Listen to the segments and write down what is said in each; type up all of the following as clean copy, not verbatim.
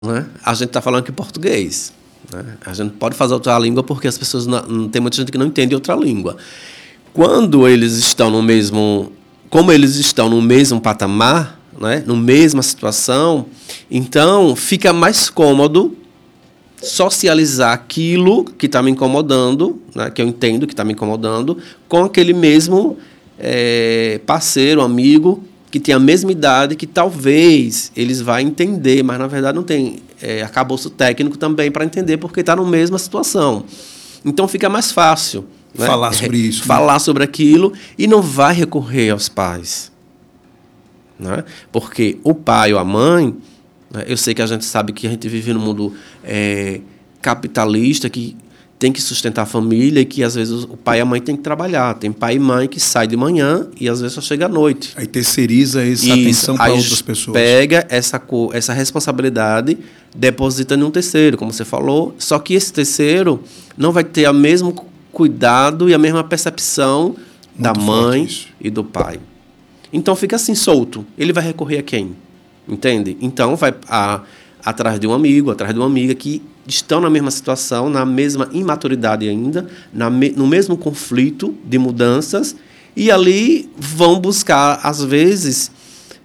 né? A gente está falando aqui português, né? A gente pode fazer outra língua porque as pessoas não tem muita gente que não entende outra língua. Quando eles estão no mesmo, como eles estão no mesmo patamar, né? Na mesma situação, então fica mais cômodo socializar aquilo que está me incomodando, né? Que eu entendo que está me incomodando, com aquele mesmo parceiro, amigo, que tem a mesma idade, que talvez eles vão entender, mas na verdade não tem arcabouço técnico também para entender, porque está na mesma situação. Então fica mais fácil, né? Falar sobre isso. Falar sobre aquilo e não vai recorrer aos pais. Né? Porque o pai ou a mãe, né? Eu sei que a gente sabe que a gente vive num mundo capitalista, que tem que sustentar a família e que às vezes o pai e a mãe têm que trabalhar. Tem pai e mãe que sai de manhã e às vezes só chega à noite. Aí terceiriza essa atenção para outras pessoas. Pega essa responsabilidade, deposita em um terceiro, como você falou, só que esse terceiro não vai ter o mesmo cuidado e a mesma percepção da mãe e do pai. Então fica assim, solto. Ele vai recorrer a quem? Entende? Então vai atrás de um amigo, atrás de uma amiga que estão na mesma situação, na mesma imaturidade ainda, no mesmo conflito de mudanças, e ali vão buscar, às vezes,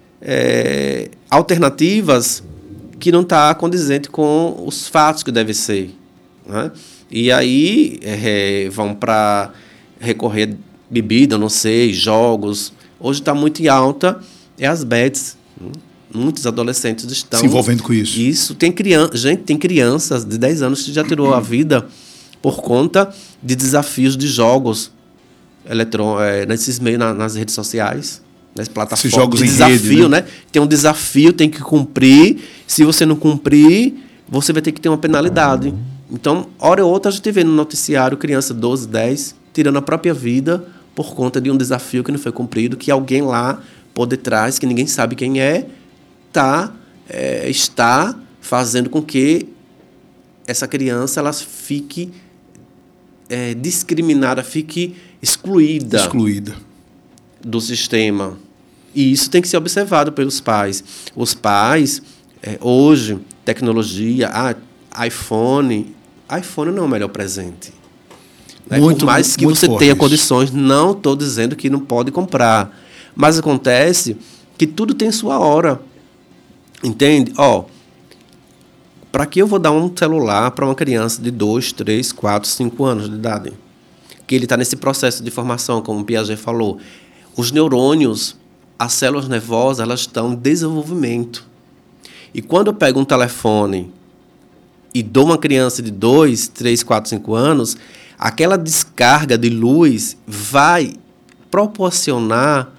alternativas que não estão condizentes com os fatos que devem ser. Né? E aí vão para recorrer bebida, não sei, jogos. Hoje está muito em alta as bets. Muitos adolescentes estão se envolvendo com isso. Isso. Tem crianças de 10 anos que já tirou a vida por conta de desafios de jogos nesses meios, nas redes sociais, nas plataformas. Esses jogos em desafio, rede, né? Tem um desafio, tem que cumprir. Se você não cumprir, você vai ter que ter uma penalidade. Então, hora ou outra, a gente vê no noticiário criança 12, 10, tirando a própria vida por conta de um desafio que não foi cumprido, que alguém lá por detrás, que ninguém sabe quem está fazendo com que essa criança ela fique discriminada, fique excluída do sistema. E isso tem que ser observado pelos pais. Os pais, hoje, tecnologia, iPhone não é o melhor presente. Por mais que você tenha condições, não estou dizendo que não pode comprar. Mas acontece que tudo tem sua hora. Entende? Para que eu vou dar um celular para uma criança de 2, 3, 4, 5 anos de idade? Que ele está nesse processo de formação, como o Piaget falou. Os neurônios, as células nervosas, elas estão em desenvolvimento. E quando eu pego um telefone e dou uma criança de 2, 3, 4, 5 anos, aquela descarga de luz vai proporcionar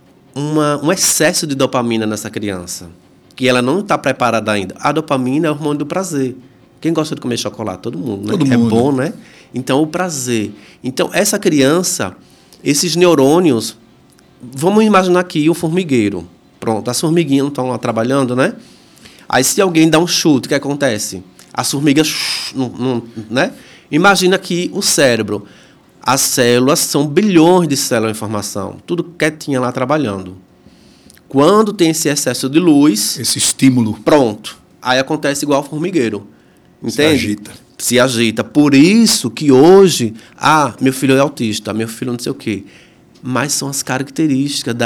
um excesso de dopamina nessa criança, que ela não está preparada ainda. A dopamina é o hormônio do prazer. Quem gosta de comer chocolate? Todo mundo, né? Todo mundo. É bom, né? Então, o prazer. Então, essa criança, esses neurônios, vamos imaginar aqui o formigueiro. Pronto, as formiguinhas não estão lá trabalhando, né? Aí, se alguém dá um chute, o que acontece? As formigas, né? Imagina aqui o cérebro. As células são bilhões de células de informação, tudo quietinha lá trabalhando. Quando tem esse excesso de luz... esse estímulo. Pronto. Aí acontece igual ao formigueiro. Entende? Se agita. Por isso que hoje... meu filho é autista, meu filho não sei o quê. Mas são as características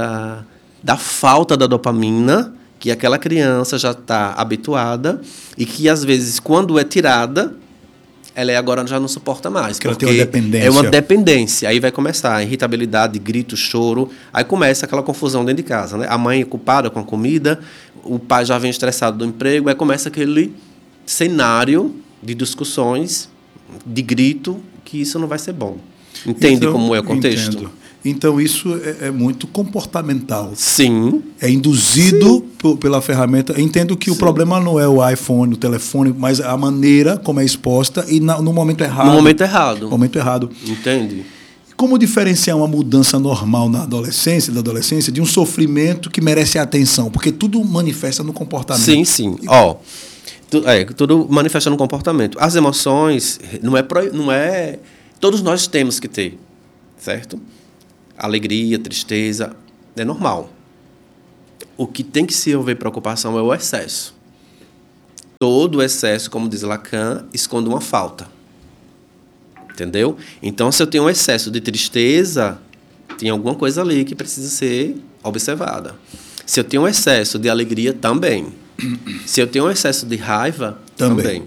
da falta da dopamina, que aquela criança já está habituada e que, às vezes, quando é tirada... ela agora já não suporta mais. Porque ela tem uma dependência. É uma dependência. Aí vai começar a irritabilidade, grito, choro. Aí começa aquela confusão dentro de casa, né? A mãe é culpada com a comida, o pai já vem estressado do emprego, aí começa aquele cenário de discussões, de grito, que isso não vai ser bom. Entende então, como é o contexto? Entendo. Então, isso é muito comportamental. Sim. É induzido pela ferramenta. Entendo que o problema não é o iPhone, o telefone, mas a maneira como é exposta e no momento errado. No momento errado. No momento errado. Entende? Como diferenciar uma mudança normal da adolescência, de um sofrimento que merece atenção? Porque tudo manifesta no comportamento. Sim, sim. Tudo manifesta no comportamento. As emoções, não é... Todos nós temos que ter, certo? Alegria, tristeza, é normal. O que tem que se haver preocupação é o excesso. todo excesso, como diz Lacan, esconde uma falta. Entendeu? Então, se eu tenho um excesso de tristeza, tem alguma coisa ali que precisa ser observada. Se eu tenho um excesso de alegria, também. Se eu tenho um excesso de raiva, também.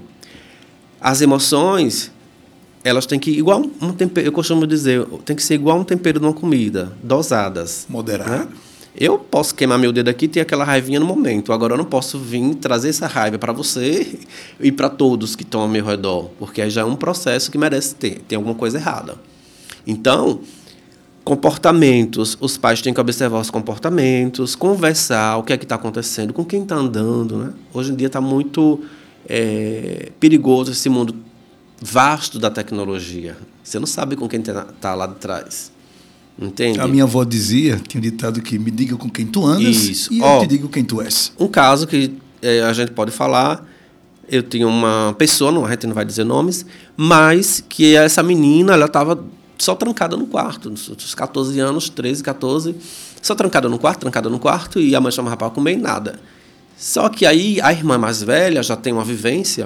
As emoções, elas têm que igual um tempero, eu costumo dizer, tem que ser igual um tempero de uma comida, dosadas. Moderado. Né? Eu posso queimar meu dedo aqui e ter aquela raivinha no momento. Agora, eu não posso vir trazer essa raiva para você e para todos que estão ao meu redor, porque aí já é um processo que merece ter. Tem alguma coisa errada. Então, comportamentos, os pais têm que observar os comportamentos, conversar o que é que está acontecendo, com quem está andando. Né? Hoje em dia está muito perigoso esse mundo vasto da tecnologia. Você não sabe com quem está lá de trás. Entende? A minha avó dizia, tinha um ditado que me diga com quem tu andas. Isso. E eu te digo quem tu és. Um caso que a gente pode falar, eu tinha uma pessoa, a gente não vai dizer nomes, mas que essa menina, ela estava só trancada no quarto, dos 14 anos, 13, 14, só trancada no quarto, e a mãe chamava para comer e nada. Só que aí a irmã mais velha já tem uma vivência,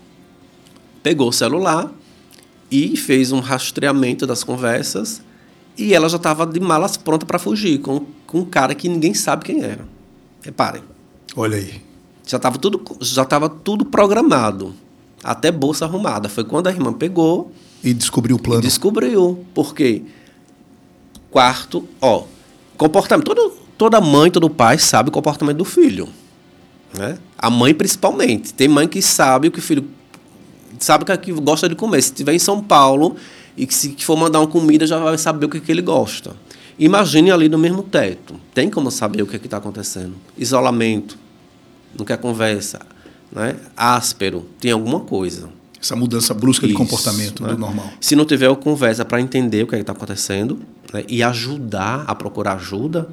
pegou o celular e fez um rastreamento das conversas, e ela já estava de malas pronta para fugir com um cara que ninguém sabe quem era. Reparem. Olha aí. Já estava tudo programado, até bolsa arrumada. Foi quando a irmã pegou e descobriu o plano. Descobriu. Por quê? Quarto, comportamento. Toda mãe, todo pai sabe o comportamento do filho. Né? A mãe, principalmente. Tem mãe que sabe o que o filho... Sabe o que gosta de comer. Se estiver em São Paulo e que se for mandar uma comida, já vai saber o que ele gosta. Imagine ali no mesmo teto. Tem como saber o que está acontecendo. Isolamento. Não quer conversa. Né? Áspero. Tem alguma coisa. Essa mudança brusca de comportamento, né? Do normal. Se não tiver conversa para entender o que está acontecendo, né? E ajudar a procurar ajuda,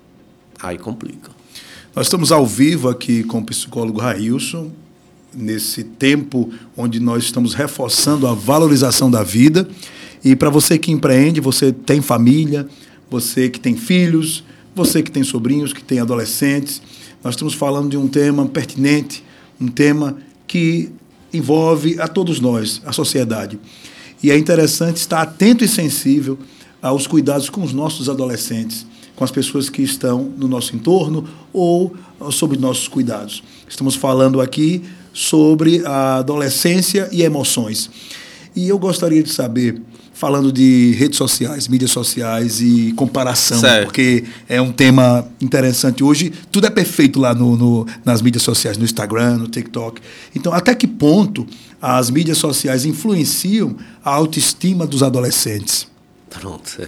aí complica. Nós estamos ao vivo aqui com o psicólogo Railson, nesse tempo onde nós estamos reforçando a valorização da vida. E para você que empreende, você tem família, você que tem filhos, você que tem sobrinhos, que tem adolescentes, nós estamos falando de um tema pertinente, um tema que envolve a todos nós, a sociedade. E é interessante estar atento e sensível aos cuidados com os nossos adolescentes, com as pessoas que estão no nosso entorno ou sob nossos cuidados. Estamos falando aqui sobre a adolescência e emoções. E eu gostaria de saber, falando de redes sociais, mídias sociais e comparação, certo, porque é um tema interessante. Hoje, tudo é perfeito lá nas mídias sociais, no Instagram, no TikTok. Então, até que ponto as mídias sociais influenciam a autoestima dos adolescentes? Pronto.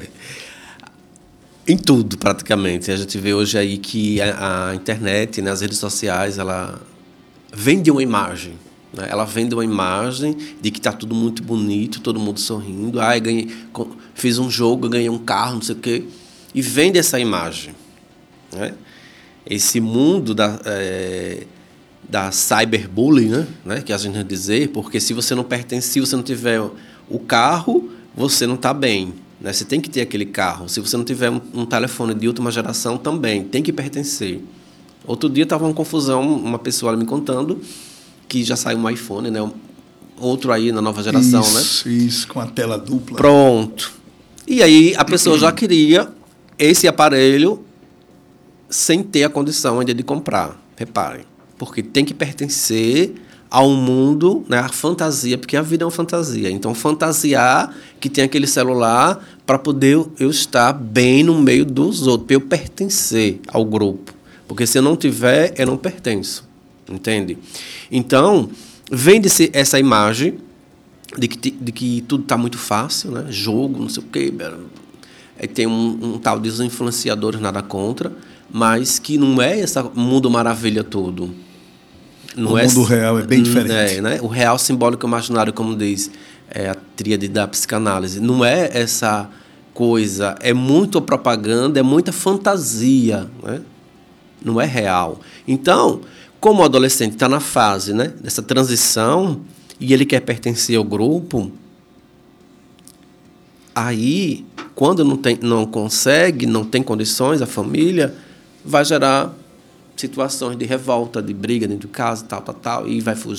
Em tudo, praticamente. A gente vê hoje aí que a internet, né, as redes sociais, ela vende uma imagem. Ela vende uma imagem de que está tudo muito bonito, todo mundo sorrindo. Fiz um jogo, ganhei um carro, não sei o quê. E vende essa imagem. Né? Esse mundo da cyberbullying, né? Que a gente vai dizer, porque se você não pertence, se você não tiver o carro, você não está bem. Né? Você tem que ter aquele carro. Se você não tiver um telefone de última geração, também tem que pertencer. Outro dia estava uma confusão, uma pessoa me contando que já saiu um iPhone, né? Outro aí na nova geração, isso, né? Isso, com a tela dupla. Pronto. E aí a pessoa já queria esse aparelho sem ter a condição ainda de comprar. Reparem. Porque tem que pertencer ao mundo, né? A fantasia, porque a vida é uma fantasia. Então, fantasiar que tem aquele celular para poder eu estar bem no meio dos outros, para eu pertencer ao grupo. Porque se eu não tiver, eu não pertenço. Entende? Então, vende-se essa imagem de que tudo está muito fácil, né? Jogo, não sei o quê. Tem um tal de influenciadores, nada contra, mas que não é esse mundo maravilha todo. Não o mundo real é bem diferente. Né? O real simbólico imaginário, como diz a tríade da psicanálise, não é essa coisa, é muita propaganda, é muita fantasia, né? Não é real. Então, como o adolescente está na fase, né, dessa transição e ele quer pertencer ao grupo, aí, quando não consegue, não tem condições, a família vai gerar situações de revolta, de briga dentro de casa, tal, e vai fugir.